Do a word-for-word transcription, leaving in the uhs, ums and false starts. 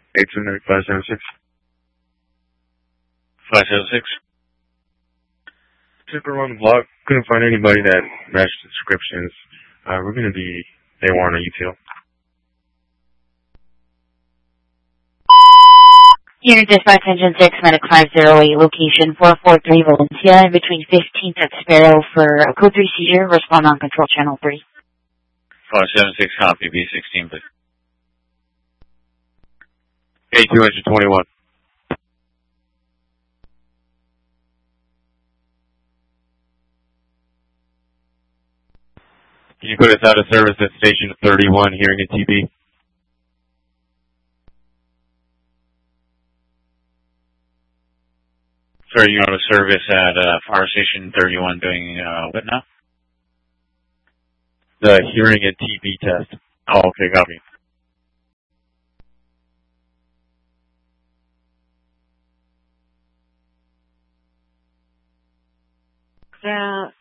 eight two nine five seven six. five seven six. Took around the block. Couldn't find anybody that matched the descriptions. Uh, we're going to be A one on U T L. Unit Dispatch Engine six, Medic five zero eight, location four four three Valencia, in between fifteenth at Sparrow for a code three seizure. Respond on control channel three. five seven six, copy, B sixteen, please. A two twenty-one. Can you put us out of service at station thirty-one, hearing a T B? Sir, you out of service at uh, fire station thirty-one doing uh, what now? The hearing and T B test. Oh, okay, copy. Yeah.